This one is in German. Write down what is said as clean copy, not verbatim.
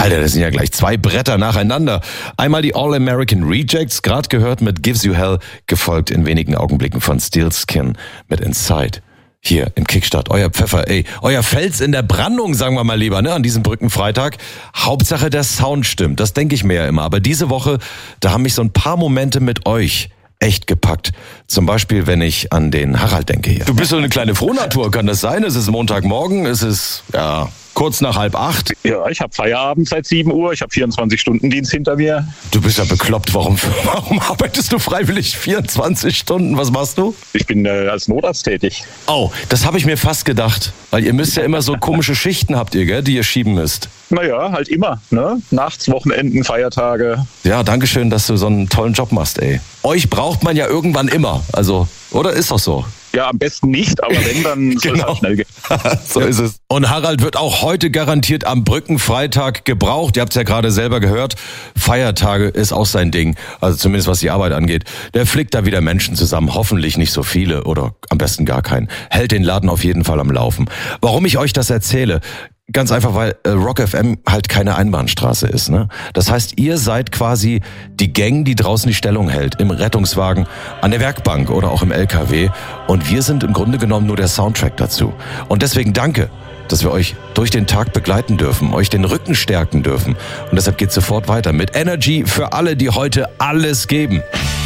Alter, das sind ja gleich 2 Bretter nacheinander. Einmal die All-American Rejects, gerade gehört mit Gives You Hell, gefolgt in wenigen Augenblicken von Steel Skin mit Inside. Hier im Kickstart, euer Pfeffer, euer Fels in der Brandung, sagen wir mal lieber, ne, an diesem Brückenfreitag. Hauptsache der Sound stimmt, das denke ich mir ja immer. Aber diese Woche, da haben mich so ein paar Momente mit euch echt gepackt. Zum Beispiel, wenn ich an den Harald denke hier. Du bist so eine kleine Frohnatur, kann das sein? Es ist Montagmorgen, es ist, ja, kurz nach 7:30. Ja, ich habe Feierabend seit 7 Uhr, ich habe 24-Stunden-Dienst hinter mir. Du bist ja bekloppt, warum arbeitest du freiwillig 24 Stunden? Was machst du? Ich bin als Notarzt tätig. Oh, das habe ich mir fast gedacht. Weil ihr müsst ja immer so komische Schichten habt ihr, gell, die ihr schieben müsst. Naja, halt immer, ne? Nachts, Wochenenden, Feiertage. Ja, danke schön, dass du so einen tollen Job machst, Euch braucht man ja irgendwann immer, also, oder ist doch so? Ja, am besten nicht, aber wenn, dann soll es halt schnell gehen. So ist es. Und Harald wird auch heute garantiert am Brückenfreitag gebraucht. Ihr habt es ja gerade selber gehört. Feiertage ist auch sein Ding. Also zumindest was die Arbeit angeht. Der flickt da wieder Menschen zusammen. Hoffentlich nicht so viele oder am besten gar keinen. Hält den Laden auf jeden Fall am Laufen. Warum ich euch das erzähle? Ganz einfach, weil Rock FM halt keine Einbahnstraße ist, ne? Das heißt, ihr seid quasi die Gang, die draußen die Stellung hält, im Rettungswagen, an der Werkbank oder auch im LKW. Und wir sind im Grunde genommen nur der Soundtrack dazu. Und deswegen danke, dass wir euch durch den Tag begleiten dürfen, euch den Rücken stärken dürfen. Und deshalb geht's sofort weiter mit Energy für alle, die heute alles geben.